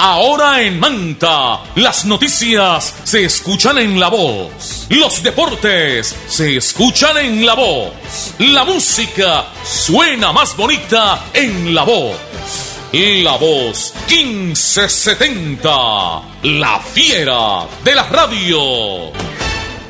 Ahora en Manta, las noticias se escuchan en La Voz. Los deportes se escuchan en La Voz. La música suena más bonita en La Voz. La Voz 1570, la fiera de la radio.